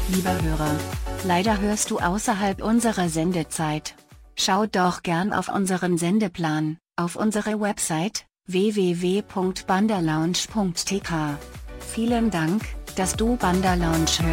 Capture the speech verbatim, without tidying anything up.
Lieber Hörer, leider hörst du außerhalb unserer Sendezeit. Schau doch gern auf unseren Sendeplan, auf unsere Website w w w punkt bandalounge punkt t k. Vielen Dank, dass du Banda Lounge hörst.